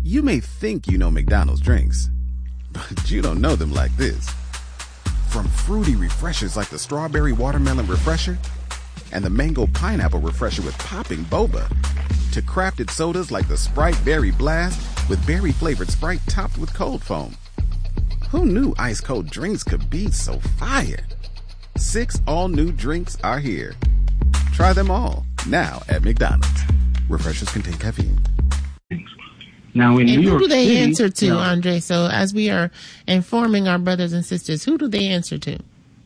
You may think you know McDonald's drinks, but you don't know them like this. From fruity refreshers like the Strawberry Watermelon Refresher and the Mango Pineapple Refresher with popping boba, to crafted sodas like the Sprite Berry Blast with berry-flavored Sprite topped with cold foam. Who knew ice-cold drinks could be so fire? 6 all-new drinks are here. Try them all, now at McDonald's. Refreshers contain caffeine. Now, in New York who do they City, answer to, Andre? So as we are informing our brothers and sisters, who do they answer to?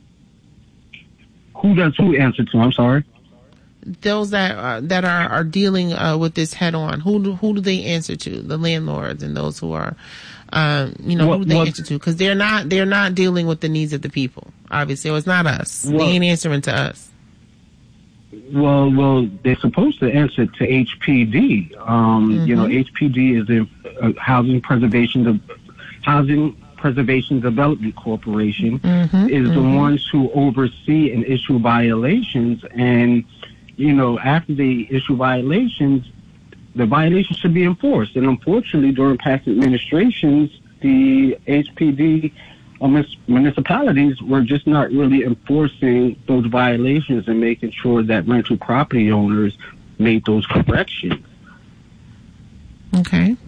Who answer to? I'm sorry. Those that are dealing with this head on. Who do they answer to? The landlords and those who are, who do they answer to? Because they're not dealing with the needs of the people. Obviously, it's not us. They ain't answering to us. Well, they're supposed to answer to HPD. HPD is the Housing Preservation Development Corporation, is the ones who oversee and issue violations. And, after they issue violations, the violations should be enforced. And unfortunately, during past administrations, the HPD municipalities were just not really enforcing those violations and making sure that rental property owners made those corrections. Okay.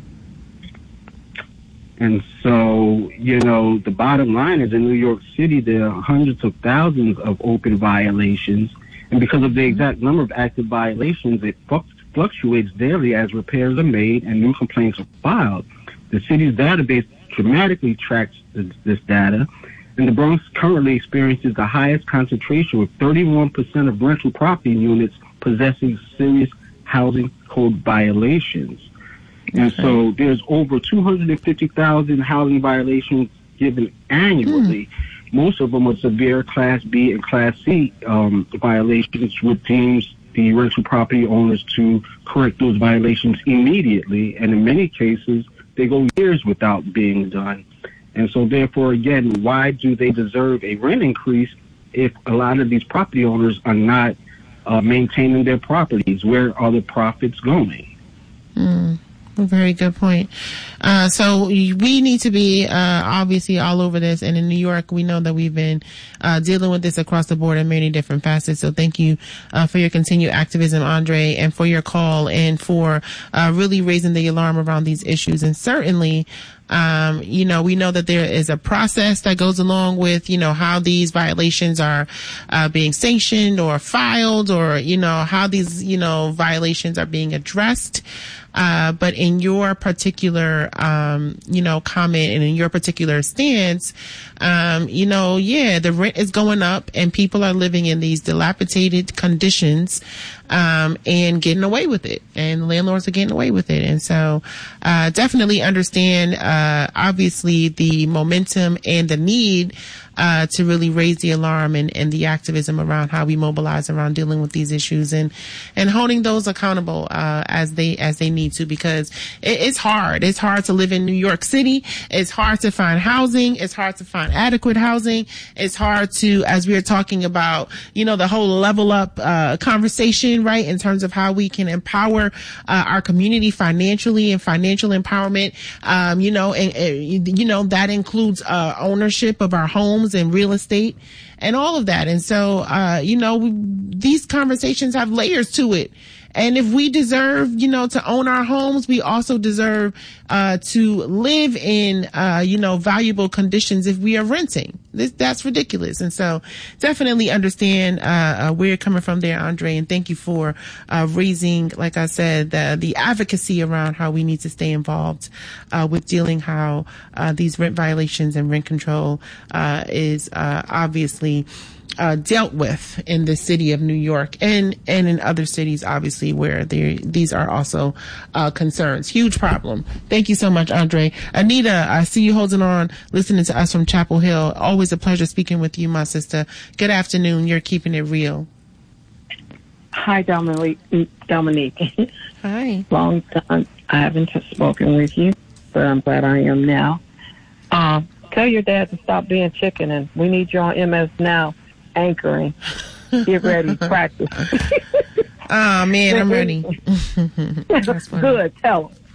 And so, the bottom line is in New York City, there are hundreds of thousands of open violations. And because of the exact number of active violations, it fluctuates daily as repairs are made and new complaints are filed. The city's database dramatically tracks this data, and the Bronx currently experiences the highest concentration with 31% of rental property units possessing serious housing code violations. And so there's over 250,000 housing violations given annually. Most of them are severe Class B and Class C violations, which deems the rental property owners to correct those violations immediately, and in many cases, they go years without being done. And so therefore, again, why do they deserve a rent increase if a lot of these property owners are not maintaining their properties? Where are the profits going? A very good point. So we need to be obviously all over this. And in New York, we know that we've been dealing with this across the board in many different facets. So thank you for your continued activism, Andre, and for your call and for really raising the alarm around these issues. And certainly, we know that there is a process that goes along with, how these violations are being sanctioned or filed, or, how these, violations are being addressed. But in your particular, comment and in your particular stance, the rent is going up and people are living in these dilapidated conditions, and getting away with it, and landlords are getting away with it. And so, definitely understand, obviously the momentum and the need, to really raise the alarm and the activism around how we mobilize around dealing with these issues and holding those accountable, as they need to, because it's hard. It's hard to live in New York City. It's hard to find housing. It's hard to find adequate housing. It's hard to, as we are talking about, the whole level up, conversation, right? In terms of how we can empower, our community financially and financial empowerment, that includes, ownership of our homes and real estate and all of that. And so, these conversations have layers to it. And if we deserve, to own our homes, we also deserve, to live in, valuable conditions if we are renting. That's ridiculous. And so definitely understand, where you're coming from there, Andre. And thank you for, raising, like I said, the advocacy around how we need to stay involved, with dealing how, these rent violations and rent control, is, obviously, dealt with in the city of New York and in other cities, obviously, where these are also concerns. Huge problem. Thank you so much, Andre. Anita, I see you holding on, listening to us from Chapel Hill. Always a pleasure speaking with you, my sister. Good afternoon. You're keeping it real. Hi, Dominique. Hi. Long time I haven't spoken with you, but I'm glad I am now. Tell your dad to stop being chicken, and we need you on MS Now anchoring. Get ready, practice. Oh, man, I'm ready. Good, tell him.